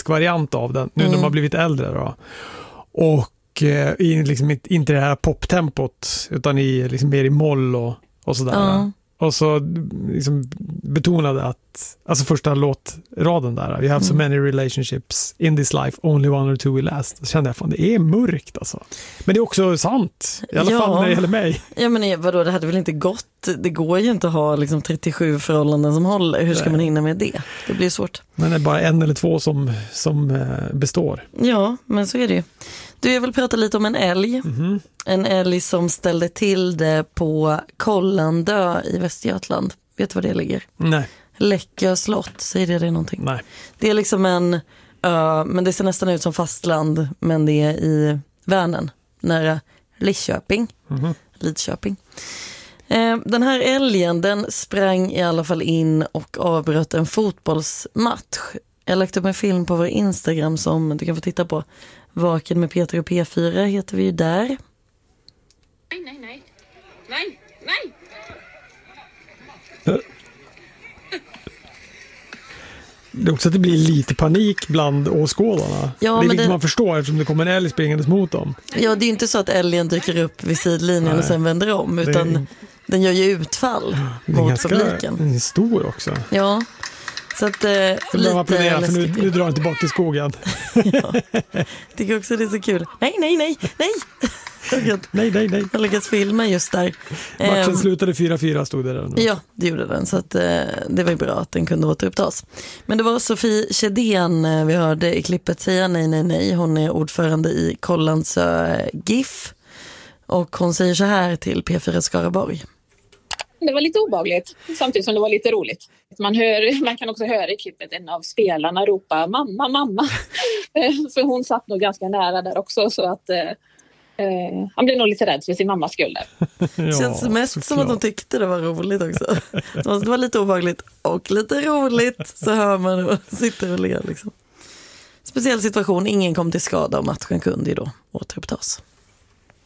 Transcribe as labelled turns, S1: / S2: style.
S1: engelsk variant av den, nu när de har blivit äldre då. Och liksom inte det här poptempot, utan liksom mer i moll och sådär. Och så liksom betonade att, alltså första låtraden där, we have so many relationships in this life, only one or two will last. Så kände jag, fan, det är mörkt alltså. Men det är också sant, i alla fall när det gäller mig.
S2: Ja, men vadå, det hade väl inte gått, det går ju inte att ha liksom 37 förhållanden som håller, hur ska man hinna med det? Det blir svårt.
S1: Men det är bara en eller två som består.
S2: Ja, men så är det ju. Du, jag vill prata lite om en älg. En älg som ställde till det på Kollandö i Västergötland. Vet du var det ligger?
S1: Nej.
S2: Läckö slott, säger det någonting?
S1: Nej.
S2: Det är liksom en men det ser nästan ut som fastland, men det är i Vänern, nära Lidköping. Lidköping. Den här älgen, den sprang i alla fall in och avbröt en fotbollsmatch. Jag lagt upp en film på vår Instagram som du kan få titta på. Vaken med Peter och P4 heter vi ju där.
S3: Nej.
S1: Det är också att det blir lite panik bland åskådarna.
S2: Ja,
S1: det är vilket man förstår eftersom det kommer en älg springandes mot dem.
S2: Ja, det är inte så att älgen dyker upp vid sidlinjen och sen vänder om, utan den gör ju utfall mot publiken.
S1: Den är stor också.
S2: Ja. Så att lite
S1: applådera, för nu drar han tillbaka till skogen.
S2: Ja. Tycker också det är så kul. Nej. Nej. Jag lyckas filma just där.
S1: Matchen slutade 4-4, stod det där.
S2: Ja, det gjorde den. Så att, det var ju bra att den kunde återupptas. Men det var Sofie Kedén vi hörde i klippet säga nej. Hon är ordförande i Kollandsö GIF. Och hon säger så här till P4 Skaraborg.
S3: Det var lite obehagligt, samtidigt som det var lite roligt. Man kan också höra i klippet en av spelarna ropa mamma. För hon satt nog ganska nära där också, så att han blev nog lite rädd för sin mammas skull där.
S2: Det känns mest som att de tyckte det var roligt också. Det var lite obehagligt och lite roligt, så hör man och sitter och ler liksom. Speciell situation, ingen kom till skada och matchen kunde ju då återupptas.